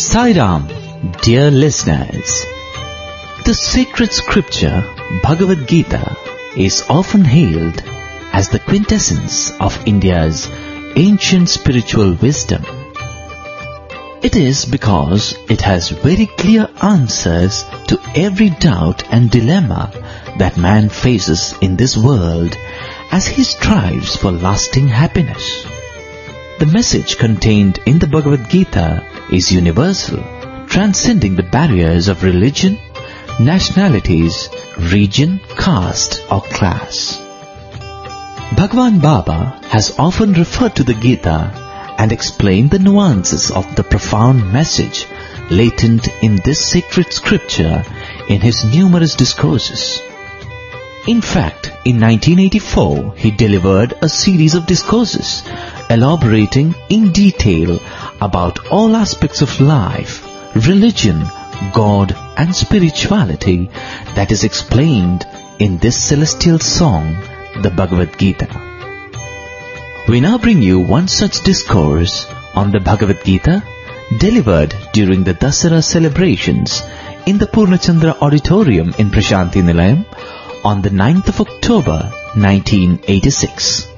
Sai Ram, dear listeners. The sacred scripture, Bhagavad Gita, is often hailed as the quintessence of India's ancient spiritual wisdom. It is because it has very clear answers to every doubt and dilemma that man faces in this world as he strives for lasting happiness. The message contained in the Bhagavad Gita is universal, transcending the barriers of religion, nationalities, region, caste or class. Bhagwan Baba has often referred to the Gita and explained the nuances of the profound message latent in this sacred scripture in his numerous discourses. In fact, in 1984, he delivered a series of discourses elaborating in detail about all aspects of life, religion, God and spirituality that is explained in this celestial song, the Bhagavad Gita. We now bring you one such discourse on the Bhagavad Gita delivered during the Dasara celebrations in the Purnachandra Auditorium in Prashanti Nilayam on the 9th of October 1986.